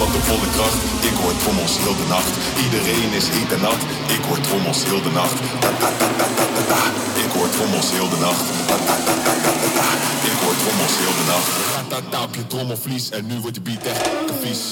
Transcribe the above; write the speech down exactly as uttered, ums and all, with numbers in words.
wat op volle kracht. Ik hoor trommels heel de nacht. Iedereen is heet en nat. Ik hoor trommels heel de nacht. Ta ta ta ta ta ta ta. Ik hoor trommels heel de nacht. Ta ta ta ta ta ta ta. Ik hoor trommels heel de nacht. Ta ta ta op je trommelvlies en nu wordt de beat echt vies.